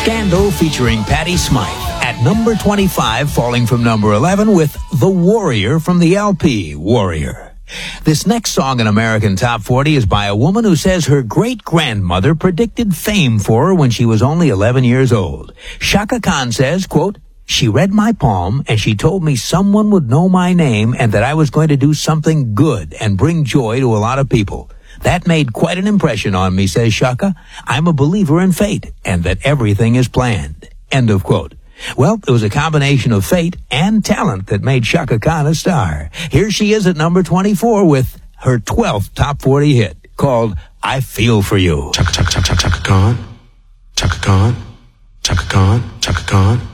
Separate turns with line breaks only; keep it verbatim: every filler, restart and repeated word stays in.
Scandal featuring Patti Smythe at number twenty-five, falling from number eleven with The Warrior from the L P Warrior. This next song in American Top forty is by a woman who says her great-grandmother predicted fame for her when she was only eleven years old. Chaka Khan says, quote, "She read my palm and she told me someone would know my name and that I was going to do something good and bring joy to a lot of people. That made quite an impression on me," says Chaka. "I'm a believer in fate and that everything is planned." End of quote. Well, it was a combination of fate and talent that made Chaka Khan a star. Here she is at number twenty-four with her twelfth top forty hit called I Feel For You.
Chaka, Chaka, Chaka, Chaka Khan. Chaka Khan. Chaka Khan. Chaka Khan.